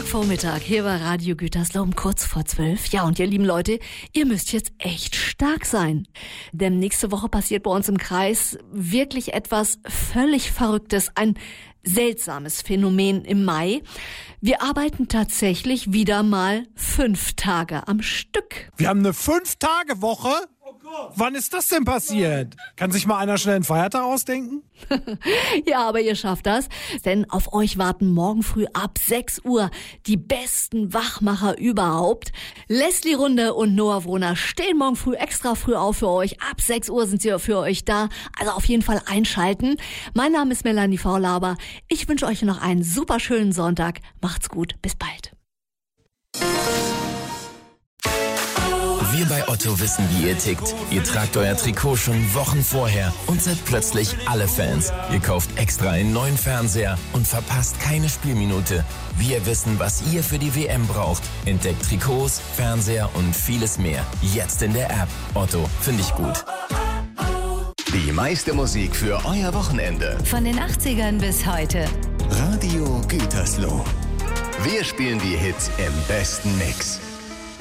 Sonntagvormittag hier bei Radio Gütersloh um kurz vor 12. Ja, und ihr lieben Leute, ihr müsst jetzt echt stark sein. Denn nächste Woche passiert bei uns im Kreis wirklich etwas völlig Verrücktes, ein seltsames Phänomen im Mai. Wir arbeiten tatsächlich wieder mal 5 Tage am Stück. Wir haben eine 5-Tage-Woche? Oh Gott. Wann ist das denn passiert? Kann sich mal einer schnell einen Feiertag ausdenken? Ja, aber ihr schafft das, denn auf euch warten morgen früh ab 6 Uhr die besten Wachmacher überhaupt. Leslie Runde und Noah Wrohner stehen morgen früh extra früh auf für euch. Ab 6 Uhr sind sie für euch da, also auf jeden Fall einschalten. Mein Name ist Melanie Faulhaber. Ich wünsche euch noch einen super schönen Sonntag. Macht's gut, bis bald. Wir bei Otto wissen, wie ihr tickt. Ihr tragt euer Trikot schon Wochen vorher und seid plötzlich alle Fans. Ihr kauft extra einen neuen Fernseher und verpasst keine Spielminute. Wir wissen, was ihr für die WM braucht. Entdeckt Trikots, Fernseher und vieles mehr. Jetzt in der App. Otto, finde ich gut. Die meiste Musik für euer Wochenende. Von den 80ern bis heute. Radio Gütersloh. Wir spielen die Hits im besten Mix.